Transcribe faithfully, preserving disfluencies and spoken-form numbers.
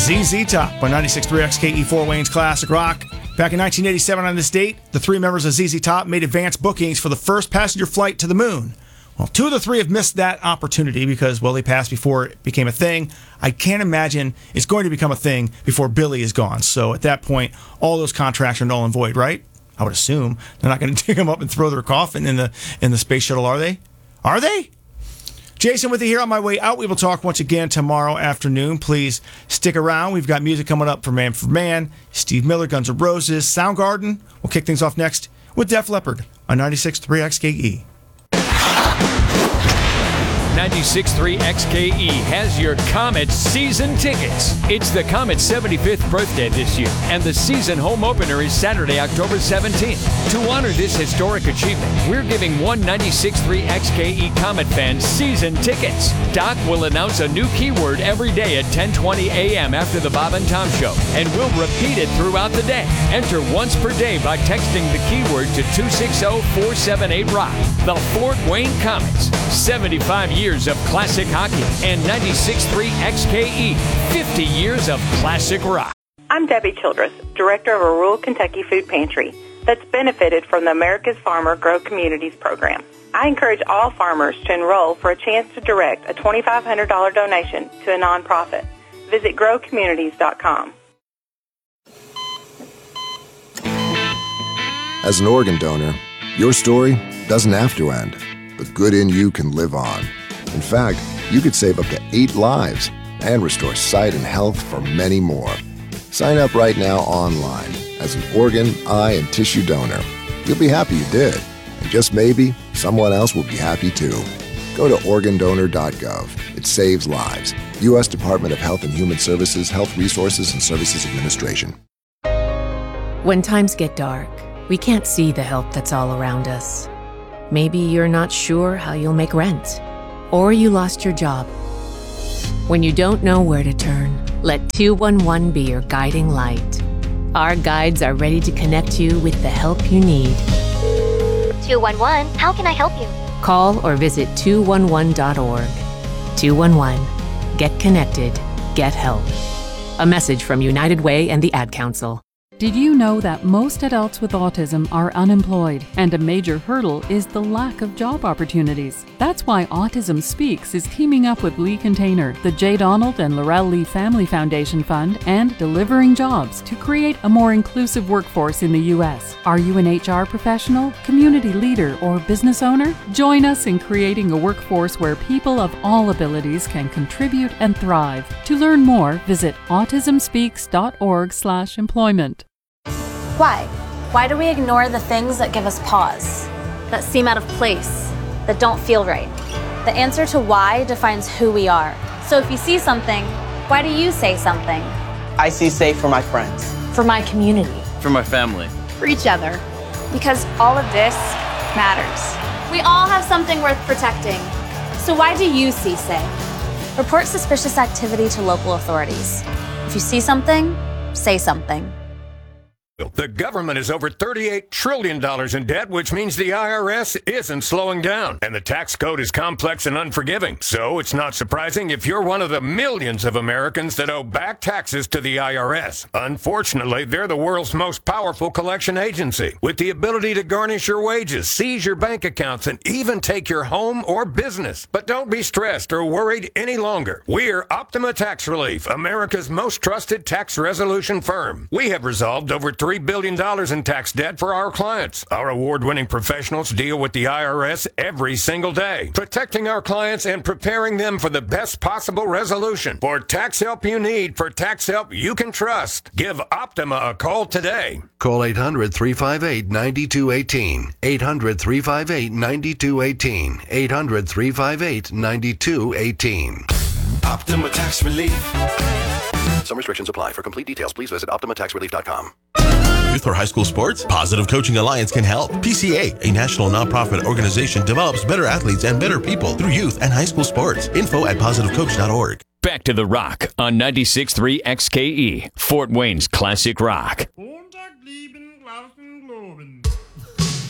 Z Z Top on ninety-six point three X K E Fort Wayne's Classic Rock. Back in nineteen eighty-seven on this date, the three members of Z Z Top made advance bookings for the first passenger flight to the moon. Well, two of the three have missed that opportunity because, well, they passed before it became a thing. I can't imagine it's going to become a thing before Billy is gone. So at that point, all those contracts are null and void, right? I would assume. They're not going to dig them up and throw their coffin in the in the space shuttle, are they? Are they? Jason with you here on my way out. We will talk once again tomorrow afternoon. Please stick around. We've got music coming up for Man for Man, Steve Miller, Guns N' Roses, Soundgarden. We'll kick things off next with Def Leppard on ninety-six point three X K E. ninety-six point three X K E has your Comet season tickets. It's the Comet's seventy-fifth birthday this year, and the season home opener is Saturday, October seventeenth. To honor this historic achievement, we're giving one ninety-six point three X K E Comet fan season tickets. Doc will announce a new keyword every day at ten twenty a.m. after the Bob and Tom Show, and we'll repeat it throughout the day. Enter once per day by texting the keyword to two six zero, four seven eight, rock. The Fort Wayne Comets, seventy-five years years of classic hockey, and ninety-six point three X K E, fifty years of classic rock. I'm Debbie Childress, director of a rural Kentucky food pantry that's benefited from the America's Farmer Grow Communities program. I encourage all farmers to enroll for a chance to direct a twenty-five hundred dollars donation to a nonprofit. Visit grow communities dot com. As an organ donor, your story doesn't have to end. The good in you can live on. In fact, you could save up to eight lives and restore sight and health for many more. Sign up right now online as an organ, eye, and tissue donor. You'll be happy you did, and just maybe someone else will be happy too. Go to organ donor dot gov. It saves lives. U S Department of Health and Human Services, Health Resources and Services Administration. When times get dark, we can't see the help that's all around us. Maybe you're not sure how you'll make rent, or you lost your job. When you don't know where to turn, let two one one be your guiding light. Our guides are ready to connect you with the help you need. two one one, how can I help you? Call or visit two one one dot org. two one one. Get connected. Get help. A message from United Way and the Ad Council. Did you know that most adults with autism are unemployed, and a major hurdle is the lack of job opportunities? That's why Autism Speaks is teaming up with Lee Container, the J. Donald and Laurel Lee Family Foundation Fund, and Delivering Jobs to create a more inclusive workforce in the U S. Are you an H R professional, community leader, or business owner? Join us in creating a workforce where people of all abilities can contribute and thrive. To learn more, visit autism speaks dot org slash employment. Why? Why do we ignore the things that give us pause, that seem out of place, that don't feel right? The answer to why defines who we are. So if you see something, why do you say something? I see safe for my friends. For my community. For my family. For each other. Because all of this matters. We all have something worth protecting. So why do you see safe? Report suspicious activity to local authorities. If you see something, say something. The government is over thirty-eight trillion dollars in debt, which means the I R S isn't slowing down. And the tax code is complex and unforgiving. So it's not surprising if you're one of the millions of Americans that owe back taxes to the I R S. Unfortunately, they're the world's most powerful collection agency, with the ability to garnish your wages, seize your bank accounts, and even take your home or business. But don't be stressed or worried any longer. We're Optima Tax Relief, America's most trusted tax resolution firm. We have resolved over three billion dollars in tax debt for our clients. Our award-winning professionals deal with the I R S every single day, protecting our clients and preparing them for the best possible resolution. For tax help you need, for tax help you can trust, give Optima a call today. Call eight hundred, three five eight, nine two one eight. eight hundred, three five eight, nine two one eight. eight hundred, three five eight, nine two one eight. Optima Tax Relief. Some restrictions apply. For complete details, please visit optima tax relief dot com. Youth or high school sports? Positive Coaching Alliance can help. P C A, a national nonprofit organization, develops better athletes and better people through youth and high school sports. Info at positive coach dot org. Back to the Rock on ninety-six point three X K E, Fort Wayne's Classic Rock.